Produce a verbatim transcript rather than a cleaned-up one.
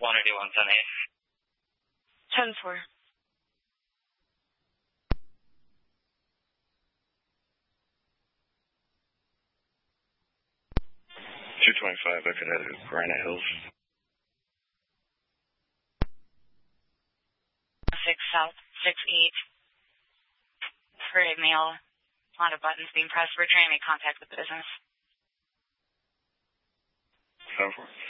Quantity one ten eight. ten four. two twenty-five, I could have Granite Hills. six South, six eight. For a male, a lot of buttons being pressed. We're trying to make contact with the business. ten four.